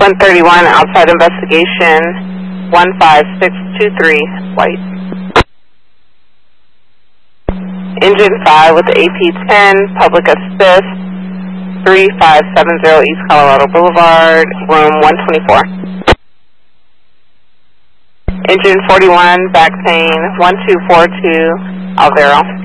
131, outside investigation, 15623, white. Engine 5 with the AP-10, public assist, 3570 East Colorado Boulevard, room 124. Engine 41, back plane, 1242, Alvaro.